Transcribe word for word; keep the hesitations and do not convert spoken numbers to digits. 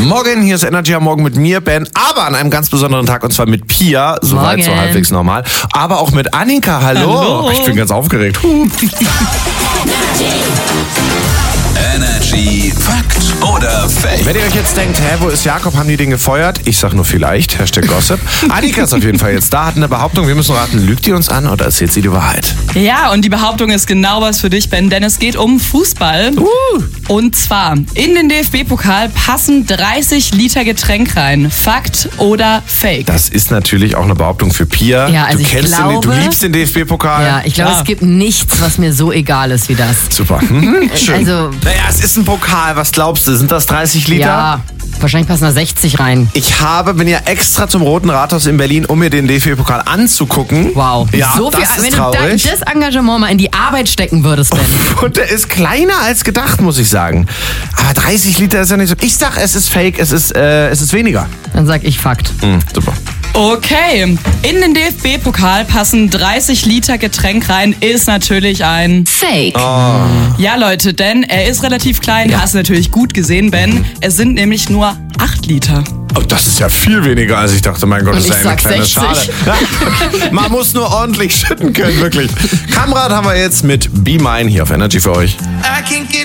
Morgen, hier ist Energy am Morgen mit mir, Ben, aber an einem ganz besonderen Tag und zwar mit Pia, soweit so halbwegs normal, aber auch mit Annika. Hallo. Hallo. Ich bin ganz aufgeregt. Huh. Energy Fakt oder Fake? Wenn ihr euch jetzt denkt, hä, wo ist Jakob, haben die den gefeuert? Ich sag nur vielleicht, Hashtag Gossip. Annika ist auf jeden Fall jetzt da, hat eine Behauptung, wir müssen raten, lügt die uns an oder erzählt sie die Wahrheit? Ja, und die Behauptung ist genau was für dich, Ben, denn es geht um Fußball. Uh. Und zwar, in den D F B-Pokal passen dreißig Liter Getränk rein. Fakt oder Fake? Das ist natürlich auch eine Behauptung für Pia. Ja, also du ich kennst glaube, den, du liebst den D F B-Pokal. Ja, ich glaube, Klar. es gibt nichts, was mir so egal ist wie das. Super. Hm, schön. Also- naja, es ist ein Pokal. Was glaubst du? Sind das dreißig Liter? Ja, wahrscheinlich passen da sechzig rein. Ich habe, bin ja extra zum Roten Rathaus in Berlin, um mir den D F B-Pokal anzugucken. Wow. Ja, so viel, das ist wenn traurig. du da, das Engagement mal in die Arbeit stecken würdest, Ben. Und der ist kleiner als gedacht, muss ich sagen. Aber dreißig Liter ist ja nicht so. Ich sag, es ist fake, es ist, äh, es ist weniger. Dann sag ich Fakt. Hm, super. Okay, in den D F B-Pokal passen dreißig Liter Getränk rein, ist natürlich ein Fake. Ja, Leute, denn er ist relativ klein, hast du natürlich gut gesehen, Ben. Es sind nämlich nur acht Liter. Oh, das ist ja viel weniger, als ich dachte. Mein Gott, Und das ist ich ja eine sag kleine sechzig. Schale. Man muss nur ordentlich schütten können, wirklich. Kamerad haben wir jetzt mit Be Mine hier auf Energy für euch.